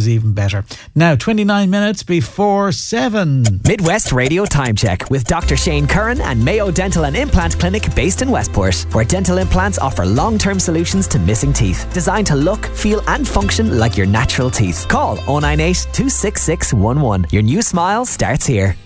is even better. Now, 29 minutes before 7. Midwest Radio Time Check with Dr. Shane Curran and Mayo Dental and Implant Clinic based in Westport, where dental implants offer long-term solutions to missing teeth, designed to look, feel and function like your natural teeth. Call 098 266 11. Your new smile starts here.